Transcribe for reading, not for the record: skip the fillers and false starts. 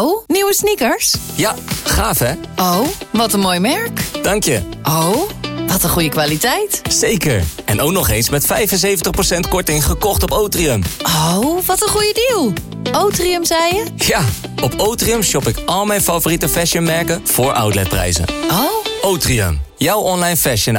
Oh, nieuwe sneakers? Ja, gaaf hè? Oh, wat een mooi merk. Dank je. Oh, wat een goede kwaliteit. Zeker. En ook nog eens met 75% korting gekocht op Otrium. Oh, wat een goede deal. Otrium, zei je? Ja, op Otrium shop ik al mijn favoriete fashionmerken voor outletprijzen. Oh. Otrium, jouw online fashion